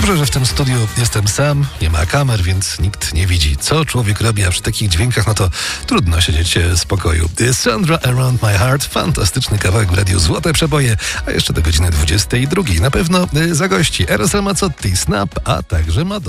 Dobrze, że w tym studiu jestem sam, nie ma kamer, więc nikt nie widzi, co człowiek robi, a przy takich dźwiękach, no to trudno siedzieć w spokoju. Sandra Around My Heart, fantastyczny kawałek w radiu Złote Przeboje, a jeszcze do godziny 22. Na pewno zagości Eros Ramazzotti, Snap, a także Madonna.